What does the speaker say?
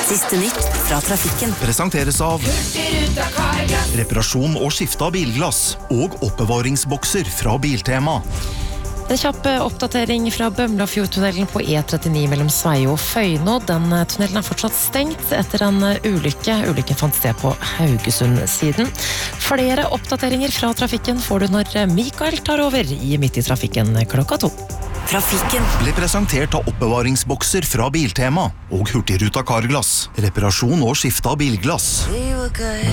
Siste nytt fra trafikken. Presenteres av reparasjon og skifte av bilglass og oppbevaringsbokser fra Biltema. En kjapp oppdatering fra Bømlafjordtunnelen på E39 mellom Sveio og Føyno. Den tunnelen er fortsatt stengt etter en ulykke. Ulykken fant sted på Haugesund-siden. Flere oppdateringer fra trafikken får du når Mikael tar over i Midt i trafikken 2:00. Trafikken Ble presentert av oppbevaringsbokser fra Biltema og Hurtigruta Carglass. Reparasjon og skifte av bilglass.